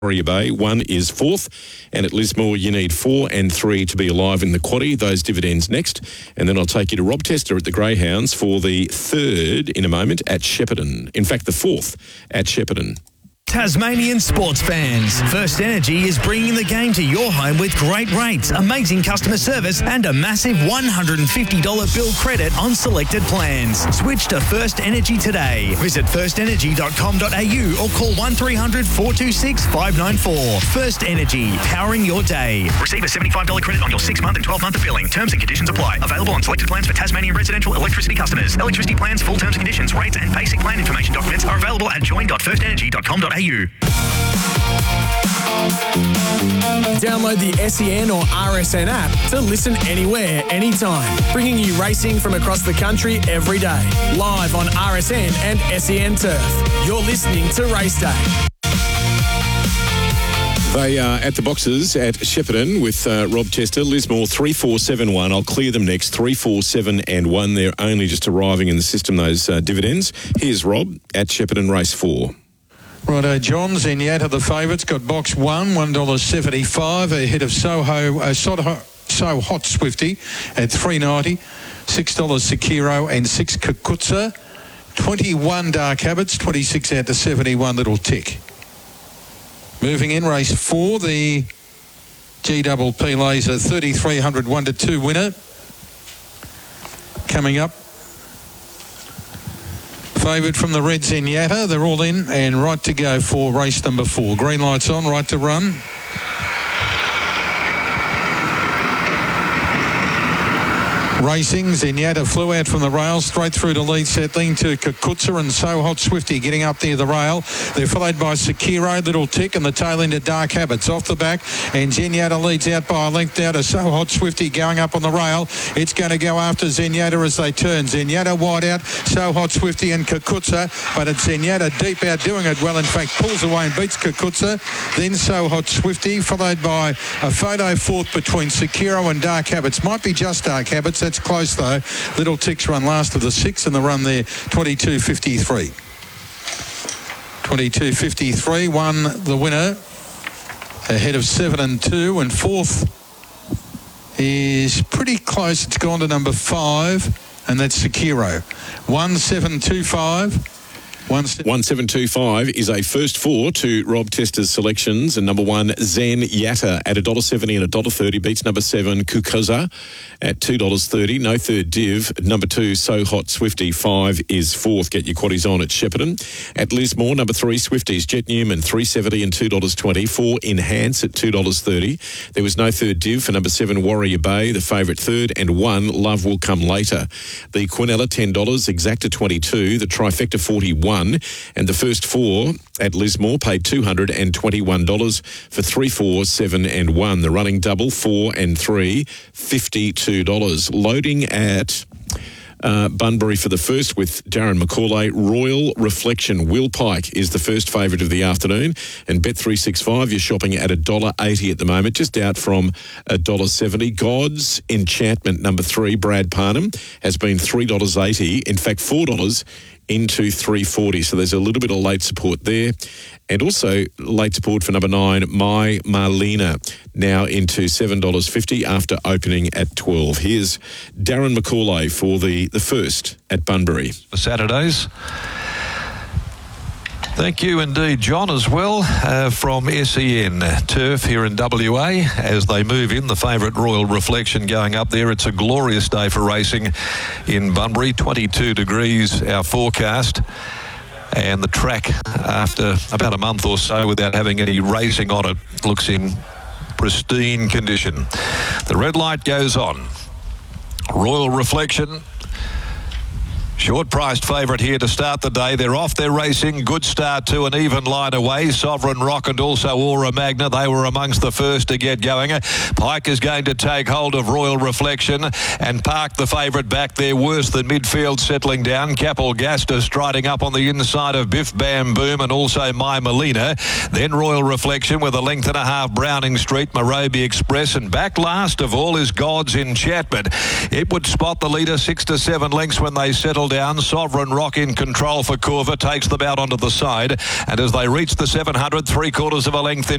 Warrior Bay, 1 is 4th, and at Lismore you need 4 and 3 to be alive in the quaddie. Those dividends next, and then I'll take you to Rob Tester at the Greyhounds for the 3rd in a moment at Shepparton. In fact, the 4th at Shepparton. Tasmanian sports fans, First Energy is bringing the game to your home with great rates, amazing customer service and a massive $150 bill credit on selected plans. Switch to First Energy today. Visit firstenergy.com.au or call 1300 426 594. First Energy, powering your day. Receive a $75 credit on your 6-month and 12-month billing. Terms and conditions apply. Available on selected plans for Tasmanian residential electricity customers. Electricity plans, full terms and conditions, rates and basic plan information documents are available at join.firstenergy.com.au. Download the SEN or RSN app to listen anywhere, anytime, bringing you racing from across the country every day. Live on RSN and SEN Turf. You're listening to Race Day. They are at the boxes at Shepparton with Rob Tester. Lismore 3471. I'll clear them next. 347 and 1. They're only just arriving in the system, those dividends. Here's Rob at Shepparton Race 4. Righto, John. Zenyatta, the favourites, got box 1, $1.75, ahead of So Hot Swifty at $3.90, $6 Sekiro and 6 Kukutsa, 21 Dark Habits, 26 out to 71 Little Tick. Moving in, race 4, the GPP Laser 3,300 1-2 winner. Coming up. Favourite from the red Zenyatta. They're all in and right to go for race number 4. Green lights on, right to run. Racing, Zenyatta flew out from the rail, straight through to lead, settling to Kukutsa and So Hot Swifty getting up near the rail. They're followed by Sekiro, Little Tick, and the tail end of Dark Habits. Off the back, and Zenyatta leads out by a length now to So Hot Swifty going up on the rail. It's going to go after Zenyatta as they turn. Zenyatta wide out, So Hot Swifty and Kukutsa, but it's Zenyatta deep out doing it well. In fact, pulls away and beats Kukutsa. Then So Hot Swifty, followed by a photo fourth between Sekiro and Dark Habits. Might be just Dark Habits. That's close though. Little Tick's run last of the 6 and the run there 22.53. 22.53 won the winner ahead of 7 and 2, and 4th is pretty close. It's gone to number 5 and that's Sekiro. 1725. 1725 is a first 4 to Rob Tester's selections, and number 1 Zenyatta at $1.70 and $1.30 beats number 7 Kukutsa at $2.30. No third div. Number 2 So Hot Swifty, 5 is 4th. Get your quaddies on at Shepparton. At Lismore, number 3 Swifties Jet Newman $3.70 and $2.20. 4 Enhance at $2.30. There was no third div for number 7 Warrior Bay, the favourite 3rd, and 1 Love Will Come Later. The Quinella $10, Exacta $22, the Trifecta $41. And the first 4 at Lismore paid $221 for 3, 4, 7 and 1. The running double 4 and 3, $52. Loading at Bunbury for the first with Darren McCauley. Royal Reflection. Will Pike is the first favourite of the afternoon, and Bet365 you're shopping at $1.80 at the moment, just out from $1.70. God's Enchantment number 3 Brad Parnham has been $3.80, in fact $4 into $3.40, so there's a little bit of late support there. And also late support for number 9 My Marlena, now into $7.50 after opening at 12. Here's Darren McCauley for the first at Bunbury. For Saturdays. Thank you indeed, John, as well, from SEN Turf here in WA. As they move in, the favourite Royal Reflection going up there. It's a glorious day for racing in Bunbury. 22 degrees, our forecast. And the track, after about a month or so without having any racing on it, looks in pristine condition. The red light goes on. Royal Reflection, short-priced favourite here to start the day. They're off, they're racing. Good start to an even line away. Sovereign Rock and also Aura Magna. They were amongst the first to get going. Pike is going to take hold of Royal Reflection and park the favourite back there. Worse than midfield settling down. Capel Gaster striding up on the inside of Biff Bam Boom and also My Melina. Then Royal Reflection with a length and a half Browning Street, Morobe Express, and back last of all is God's Enchantment. It would spot the leader 6 to 7 lengths when they settled down. Sovereign Rock in control for Corva, takes them out onto the side, and as they reach the 700, 3/4 of a length in